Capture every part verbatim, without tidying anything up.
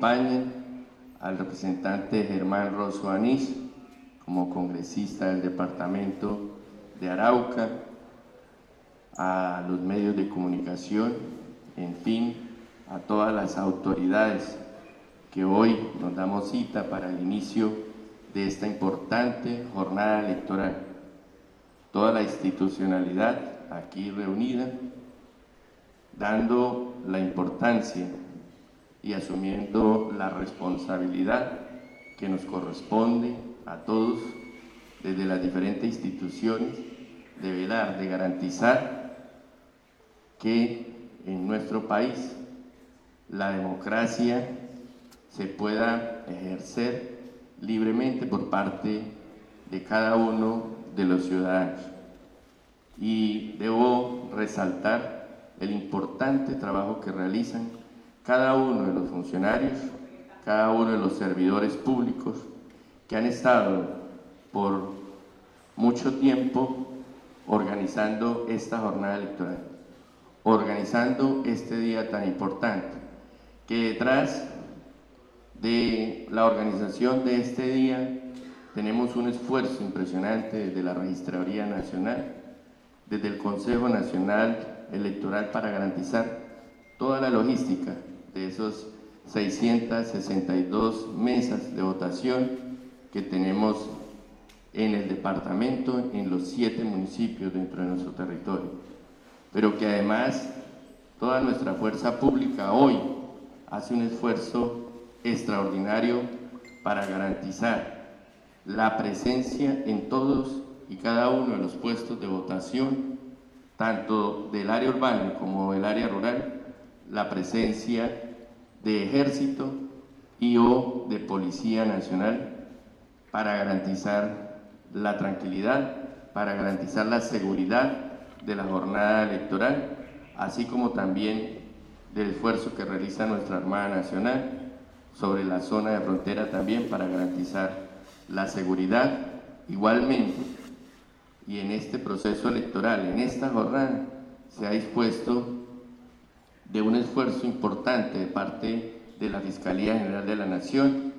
acompañen, al representante Germán Rosso Anís, como congresista del departamento de Arauca, a los medios de comunicación, en fin, a todas las autoridades que hoy nos damos cita para el inicio de esta importante jornada electoral. Toda la institucionalidad aquí reunida, dando la importancia y asumiendo la responsabilidad que nos corresponde a todos desde las diferentes instituciones de velar, de garantizar que en nuestro país la democracia se pueda ejercer libremente por parte de cada uno de los ciudadanos. Y debo resaltar el importante trabajo que realizan cada uno de los funcionarios, cada uno de los servidores públicos que han estado por mucho tiempo organizando esta jornada electoral, organizando este día tan importante, que detrás de la organización de este día tenemos un esfuerzo impresionante desde la Registraduría Nacional, desde el Consejo Nacional Electoral, para garantizar toda la logística de esos seiscientas sesenta y dos mesas de votación que tenemos en el departamento, en los siete municipios dentro de nuestro territorio, pero que además toda nuestra fuerza pública hoy hace un esfuerzo extraordinario para garantizar la presencia en todos y cada uno de los puestos de votación, tanto del área urbana como del área rural, la presencia de Ejército y o de Policía Nacional para garantizar la tranquilidad, para garantizar la seguridad de la jornada electoral, así como también del esfuerzo que realiza nuestra Armada Nacional sobre la zona de frontera también para garantizar la seguridad. Igualmente, y en este proceso electoral, en esta jornada, se ha dispuesto de un esfuerzo importante de parte de la Fiscalía General de la Nación,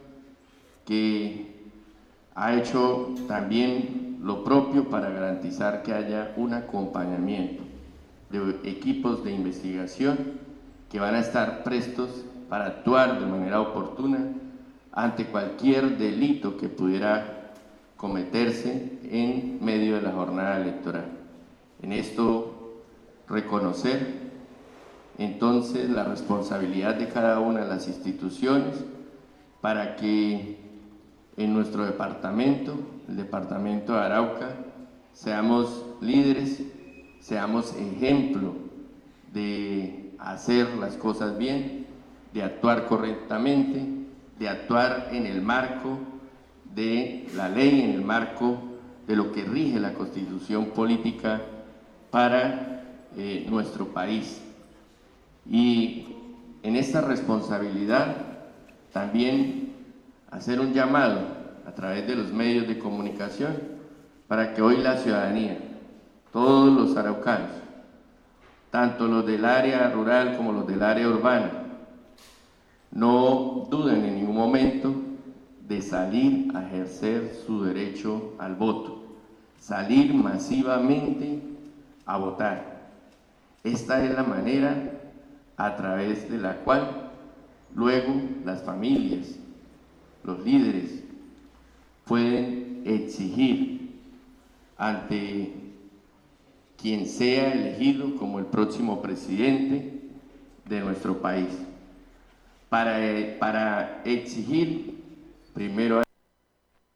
que ha hecho también lo propio para garantizar que haya un acompañamiento de equipos de investigación que van a estar prestos para actuar de manera oportuna ante cualquier delito que pudiera cometerse en medio de la jornada electoral. En esto, reconocer entonces la responsabilidad de cada una de las instituciones para que en nuestro departamento, el departamento de Arauca, seamos líderes, seamos ejemplo de hacer las cosas bien, de actuar correctamente, de actuar en el marco de la ley, en el marco de lo que rige la Constitución política para eh, nuestro país. Y en esta responsabilidad también hacer un llamado a través de los medios de comunicación para que hoy la ciudadanía, todos los araucanos, tanto los del área rural como los del área urbana, no duden en ningún momento de salir a ejercer su derecho al voto, salir masivamente a votar. Esta es la manera a través de la cual luego las familias, los líderes, pueden exigir ante quien sea elegido como el próximo presidente de nuestro país. Para, para exigir, primero